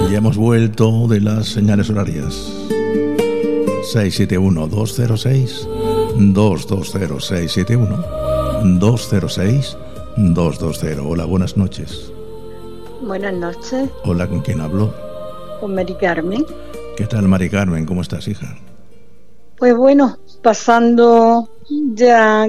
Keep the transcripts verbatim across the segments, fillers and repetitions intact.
Ya hemos vuelto de las señales horarias. seis siete uno, dos cero seis, dos dos cero. seis siete uno, dos cero seis, dos dos cero. Hola, buenas noches. Buenas noches. Hola, ¿con quién hablo? Con Mari Carmen. ¿Qué tal, Mari Carmen? ¿Cómo estás, hija? Pues bueno, pasando ya...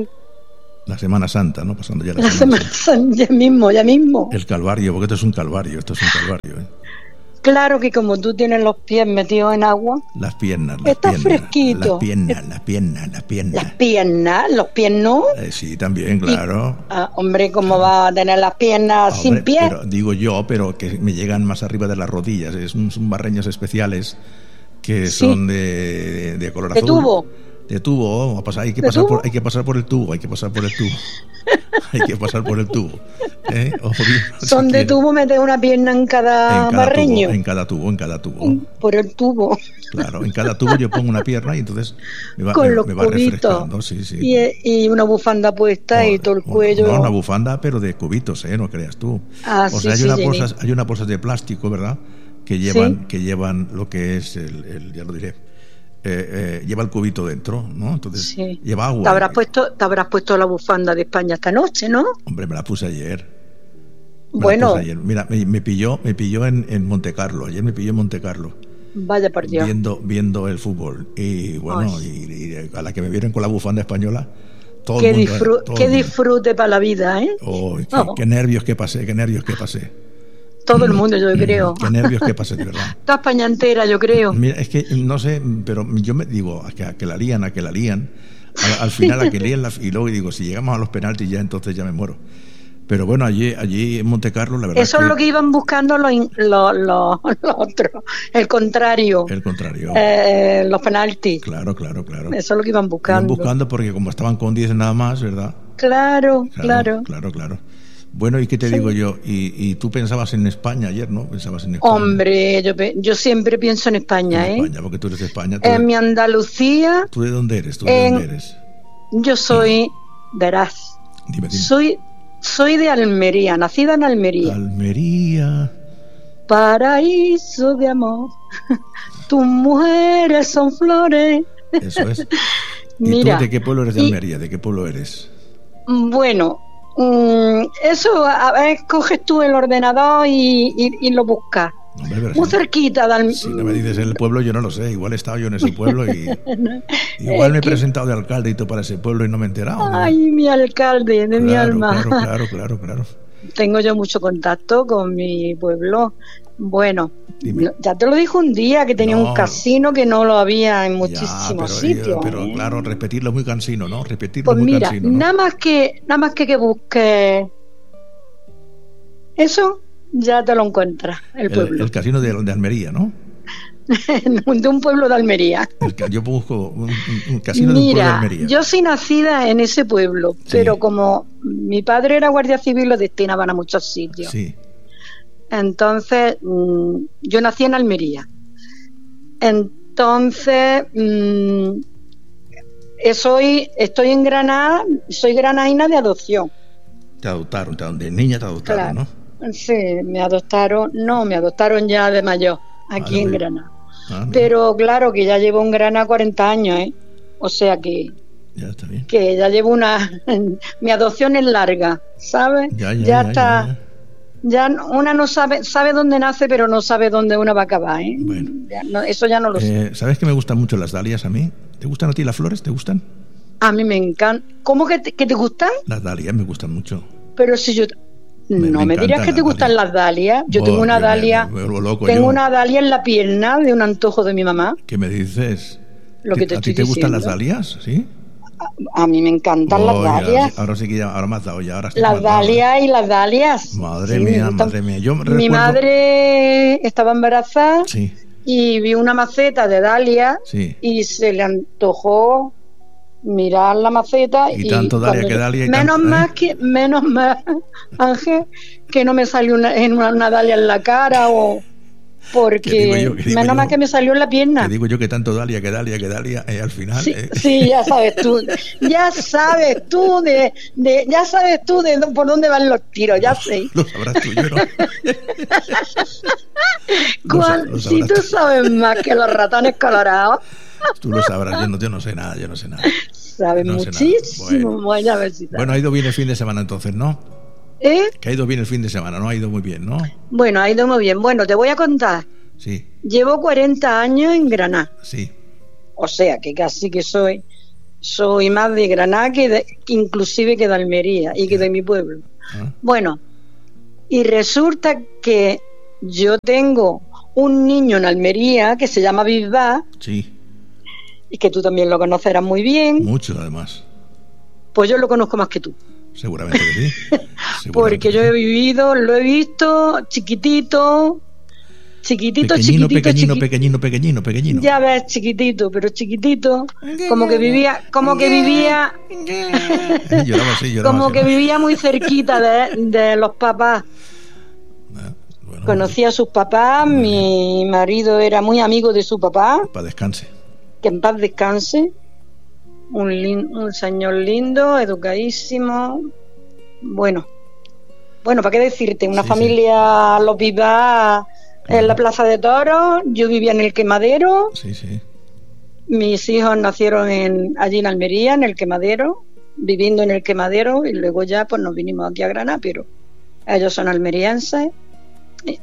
La Semana Santa, ¿no? Pasando ya la, la Semana, Semana Santa. Ya mismo, ya mismo. El calvario, porque esto es un calvario, esto es un calvario, ¿eh? Claro que como tú tienes los pies metidos en agua... Las piernas, las está piernas. Fresquito. Las piernas, las piernas, las piernas. Las piernas, los pies no. Eh, sí, también, claro. Y, ah, hombre, ¿cómo claro. va a tener las piernas hombre, sin pies? Pero, digo yo, pero que me llegan más arriba de las rodillas. Es un, son barreños especiales que sí. son de, de color de azul. De tubo. De tubo, hay que pasar por, hay que pasar por el tubo, hay que pasar por el tubo. Hay que pasar por el tubo. ¿Eh? Ojo, son de tubo, meter una pierna en cada, en cada barreño. Tubo, en cada tubo, en cada tubo. Por el tubo. Claro, en cada tubo yo pongo una pierna y entonces me va, Con me, los me va refrescando. Sí, sí. Y, y una bufanda puesta no, y todo el cuello. No, una bufanda, pero de cubitos, ¿eh? No creas tú. Ah, o sí, sea, hay, sí, una sí, bolsas, hay unas bolsas de plástico, ¿verdad? Que llevan, ¿sí? que llevan lo que es el, el ya lo diré. Eh, eh, lleva el cubito dentro, ¿no? Entonces sí. lleva agua. Te habrás puesto, te habrás puesto la bufanda de España esta noche, ¿no? Hombre, me la puse ayer. Me bueno. La puse ayer. Mira, me, me pilló, me pilló en, en Monte Carlo. Ayer me pilló en Monte Carlo. Vaya por Dios. Viendo, viendo el fútbol. Y bueno, y, y a la que me vieron con la bufanda española. Todo qué el mundo, disfrute, todo qué el mundo. disfrute para la vida, ¿eh? Oh, qué, oh. qué nervios que pasé, qué nervios que pasé. Todo el mundo, yo creo. Qué nervios que pasé, de verdad. Toda España entera, yo creo. Mira, es que no sé, pero yo me digo, a que, a que la lían, a que la lían. Al, al final, a que lían, la, y luego digo, si llegamos a los penaltis ya, entonces ya me muero. Pero bueno, allí allí en Monte Carlo, la verdad. Eso es es que lo que iban buscando los lo, lo, lo otros. El contrario. El contrario. Eh, los penaltis. Claro, claro, claro. Eso es lo que iban buscando. Iban buscando porque como estaban con diez nada más, ¿verdad? Claro, claro. Claro, claro, claro. Bueno, ¿y qué te sí. digo yo? Y, y tú pensabas en España ayer, ¿no? Pensabas en España. Hombre, yo, yo siempre pienso en España, en ¿eh? España, porque tú eres de España. En de... mi Andalucía. ¿Tú de dónde eres? ¿Tú de en... dónde eres? Yo soy, verás, dime, dime. soy soy de Almería, nacida en Almería. Almería. Paraíso de amor, tus mujeres son flores. Eso es. ¿Y Mira, tú de qué pueblo eres de Almería? Y... ¿De qué pueblo eres? Bueno, mmm, eso, a ver, coges tú el ordenador y, y, y lo buscas. Hombre, muy si cerquita de Almería. Si no me dices el pueblo, yo no lo sé. Igual he estado yo en ese pueblo y no, igual me he que... presentado de alcalde y todo para ese pueblo y no me he enterado. Ay, ¿no? Mi alcalde de claro, mi alma. Claro, claro, claro, claro. Tengo yo mucho contacto con mi pueblo. Bueno, Dime. Ya te lo dije un día que tenía no, un casino que no lo había en muchísimos ya, pero, sitios. Pero ¿eh? claro, repetirlo es muy cansino, ¿no? Repetirlo pues muy mira, cansino, ¿no? nada más que nada más que que busques eso, ya te lo encuentras, el, el pueblo. El casino de, de Almería, ¿no? De un pueblo de Almería. El, yo busco un, un casino Mira, de un pueblo de Almería. Yo soy nacida en ese pueblo, sí. pero como mi padre era guardia civil, lo destinaban a muchos sitios. Sí. Entonces, mmm, yo nací en Almería. Entonces, mmm, soy, estoy en Granada, soy granadina de adopción. Te adoptaron, de niña te adoptaron, claro. ¿no? Sí, me adoptaron, no, me adoptaron ya de mayor, aquí ah, en Granada. Ah, pero claro que ya llevo en Granada cuarenta años, ¿eh? O sea que... Ya está bien. Que ya llevo una... mi adopción es larga, ¿sabes? Ya, ya, ya, ya está... Ya, ya. Ya una no sabe, sabe dónde nace, pero no sabe dónde una va a acabar, ¿eh? Bueno. Ya no, eso ya no lo eh, sé. ¿Sabes que me gustan mucho las dalias a mí? ¿Te gustan a ti las flores? ¿Te gustan? A mí me encantan. ¿Cómo que te, que te gustan? Las dalias me gustan mucho. Pero si yo... Me, no me, me dirías que te gustan dalias. las dalias. Yo oh, tengo una dalia... Me, me loco, tengo yo. una dalia en la pierna de un antojo de mi mamá. ¿Qué me dices? Lo que te ¿A estoy ti te diciendo? gustan las dalias? ¿Sí? A mí me encantan oh, las dalias. Ya, ahora sí que ya, ahora me has dado ya. Ahora las dalias ¿eh? Y las dalias. Madre sí, mía, madre mía. Yo mi recuerdo... madre estaba embarazada sí. y vi una maceta de dalias sí. y se le antojó mirar la maceta. Y, y tanto dalia que dalia. Y menos tanto, más ¿eh? que, menos más, Ángel, que no me salió una, en una, una dalia en la cara o... Porque yo, menos yo, más que me salió en la pierna. Que digo yo que tanto dalia, que dalia, que dalia, eh, al final. Sí, eh. sí, ya sabes tú, ya sabes tú de, de, ya sabes tú de por dónde van los tiros, ya lo, sé. Lo sabrás tú, yo no. ¿Cuál? Lo, lo si tú sabes más que los ratones colorados. Tú lo sabrás, yo no, yo no sé nada, yo no sé nada. Sabes no muchísimo. Bueno. Bueno, a ver si bueno, ha ido bien el fin de semana entonces, ¿no? ¿Eh? Que ha ido bien el fin de semana, ¿no? Ha ido muy bien, ¿no? Bueno, ha ido muy bien. Bueno, te voy a contar. Sí. Llevo cuarenta años en Granada. Sí. O sea, que casi que soy soy más de Granada que de, inclusive que de Almería y que de mi pueblo. ¿Ah? Bueno, y resulta que yo tengo un niño en Almería que se llama Bisbal. Sí. Y que tú también lo conocerás muy bien. Mucho, además. Pues yo lo conozco más que tú. Seguramente que sí. Seguramente Porque que yo sí. he vivido, lo he visto chiquitito, chiquitito, pequeñino, chiquitito, pequeñino, chiqui... pequeñino, pequeñino, pequeñino. Ya ves, chiquitito, pero chiquitito, como que vivía, como que vivía, lloraba así, lloraba como así, que ¿no? vivía muy cerquita de, de los papás. Ah, bueno, conocía a sus papás, mi bien. marido era muy amigo de su papá. Para descanse. Que en paz descanse. Un, lin, un señor lindo, educadísimo. Bueno, bueno, ¿para qué decirte? Una sí, familia, sí. Los Bisbal en la Plaza de Toros. Yo vivía en el Quemadero. Sí, sí. Mis hijos nacieron en, allí en Almería, en el Quemadero, viviendo en el Quemadero, y luego ya pues nos vinimos aquí a Granada, pero ellos son almerienses y,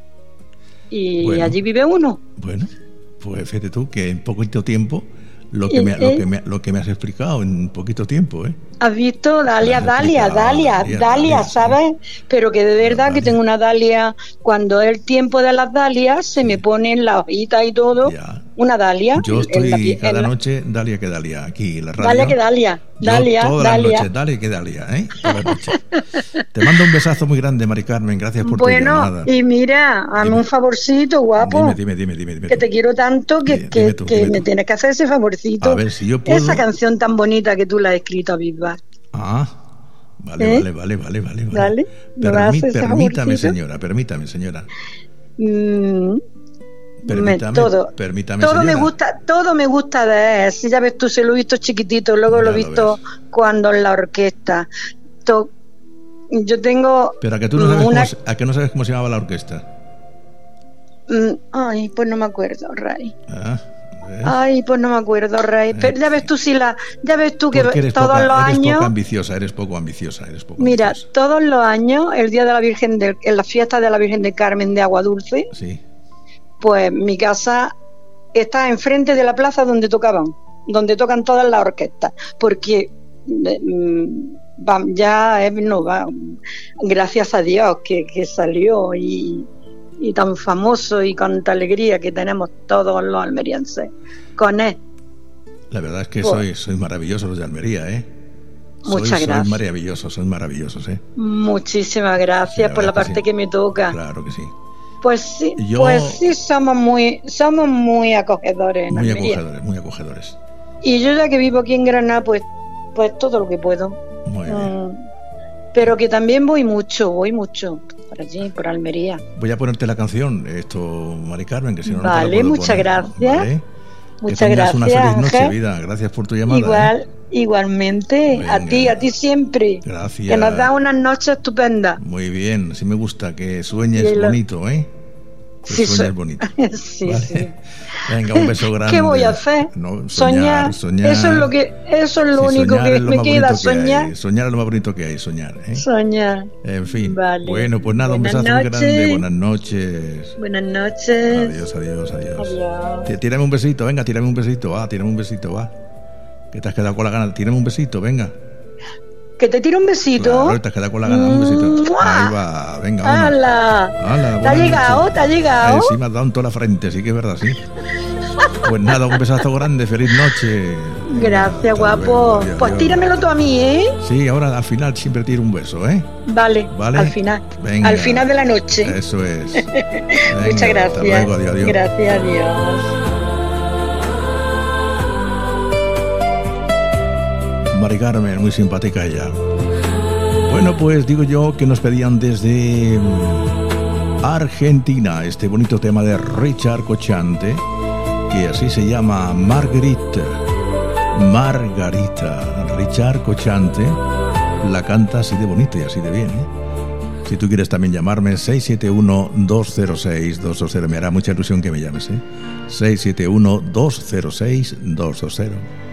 y bueno, allí vive uno. Bueno, pues fíjate tú que en poquito tiempo lo que, me, lo, que me, lo que me has explicado en poquito tiempo, ¿eh? ¿Has visto? Dalia, Dalia, Dalia, Dalia, Dalia, ¿sabes? Sí. Pero que de verdad Dalia. Que tengo una Dalia, cuando es el tiempo de las dalias, se sí. me ponen las hojitas y todo, ya. Una Dalia. Yo estoy en la, cada en noche, la... Dalia que Dalia, aquí en la radio. Dalia que Dalia, Dalia, Yo, todas Dalia. las noches, Dalia que Dalia, ¿eh? Todas las noches. Te mando un besazo muy grande, Mari Carmen, gracias por bueno, tu llamada. Y mira, hazme un favorcito, guapo. Dime, dime, dime, dime. Que te quiero tanto que, dime, que, dime tú, que me tú. tienes que hacer ese favorcito. A ver si yo puedo. Esa canción tan bonita que tú la has escrito a Bisbal. Ah, vale, ¿Eh? vale, vale, vale, vale, vale. ¿Vale? Permí, permítame, señora, permítame, señora. Mm, permítame, todo, permítame, todo señora. me gusta, todo me gusta de él. Si ya ves tú, se lo he visto chiquitito, luego ya lo he visto lo cuando en la orquesta. To, yo tengo. Pero a que tú no sabes, una... cómo, a que no sabes cómo se llamaba la orquesta. Mm, ay, pues no me acuerdo, Ray. Ah. ¿Eh? Ay, pues no me acuerdo, Rey. Pero ya ves tú si la, ya ves tú que eres todos poca, los eres años. Poco ambiciosa, eres poco ambiciosa, eres poco Mira, ambiciosa. Todos los años, el día de la Virgen, de, en la fiesta de la Virgen de Carmen de Agua Dulce, sí. Pues mi casa está enfrente de la plaza donde tocaban, donde tocan todas las orquestas, porque va, ya es, no va, gracias a Dios que, que salió y. y tan famoso y con tanta alegría que tenemos todos los almerienses con él. La verdad es que pues, soy, soy maravillosos los de Almería, ¿eh? Muchas soy, gracias. Soy maravillosos, son maravillosos, ¿eh? Muchísimas gracias sí, por la parte que, sí. que me toca. Claro que sí. Pues sí, Yo, pues sí somos muy, somos muy acogedores. Muy en acogedores, muy acogedores. Y yo ya que vivo aquí en Granada, pues, pues todo lo que puedo. Muy bien. Mm, pero que también voy mucho, voy mucho. Por allí, por Almería. Voy a ponerte la canción, esto, Mari Carmen, que si no, vale, no te la puedo muchas poner, gracias. ¿vale? Muchas que gracias. Una feliz noche, Ángel. vida. Gracias por tu llamada. Igual, ¿eh? Igualmente. Venga. A ti, a ti siempre. Gracias. Que nos da unas noches estupendas. Muy bien, sí me gusta que sueñes lo... bonito, ¿eh? Que sí, sueñes so... bonito. sí, ¿vale? sí. Venga, un beso grande. ¿Qué voy a hacer? No, soñar, soñar, soñar. Eso es lo que, eso es lo sí, único que lo me queda, que soñar. Hay. Soñar es lo más bonito que hay, soñar. ¿eh? Soñar. En fin. Vale. Bueno, pues nada, Buenas un besazo noches. muy grande. Buenas noches. Buenas noches. Adiós, adiós, adiós. Adiós. Tírame un besito, venga, tírame un besito, va, tírame un besito, va. Que te has quedado con la gana. Tírame un besito, venga. Que te tire un besito. Claro, te has quedado con la gana, un besito. Ahí va, venga, vamos. ¡Hala! ¡Hala! ¿Te ha llegado? Noche. ¿Te ha llegado? Eh, sí, me has dado en toda la frente, sí que es verdad, sí. Pues nada, un besazo grande, feliz noche. Gracias, guapo. Luego, adiós, pues tíramelo tú a mí, ¿eh? Sí, ahora al final siempre tiro un beso, ¿eh? Vale, ¿Vale? Al final. Venga. Al final de la noche. Eso es. Venga, muchas gracias. Hasta luego, adiós, adiós. Gracias, adiós. Mari Carmen, muy simpática ella. Bueno, pues digo yo que nos pedían desde Argentina este bonito tema de Richard Cochante, que así se llama Margarita. Margarita. Richard Cochante la canta así de bonito y así de bien, ¿eh? Si tú quieres también llamarme, seis siete uno, dos cero seis, dos dos cero. Me hará mucha ilusión que me llames, ¿eh? seis siete uno, dos cero seis, dos dos cero.